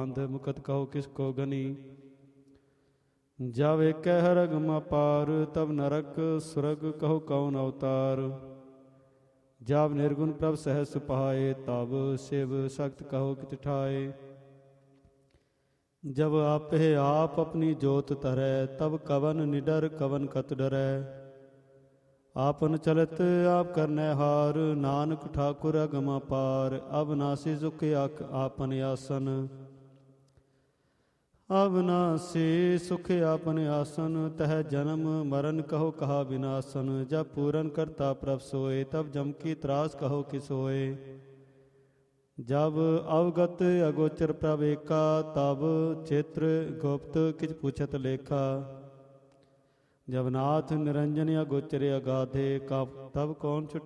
बांध मुकत कहो किसको गनी। जब एक हर अगम अपार तब नरक सुरग कहो कौन अवतार। जब निर्गुण प्रभ सहस पाए तब शिव सख्त कहो कित ठाए। जब आपे आप अपनी जोत धरै तब कवन निडर कवन कत डरै। आपन चलत आप करनै हार नानक ठाकुर अगम अपार। अविनाशी सुख आपन आसन अविनाशी सुख आपन आसन। तह जन्म मरण कहो कहा विनाशन। जब पूरन करता प्रभ सोए तब जम की त्रास कहो किस होए। जब अवगत अगोचर प्रभ एका तब चित्र गुप्त किछ पूछत लेखा। जब नाथ निरंजन अगोचर अगाधे तब कौन छुटा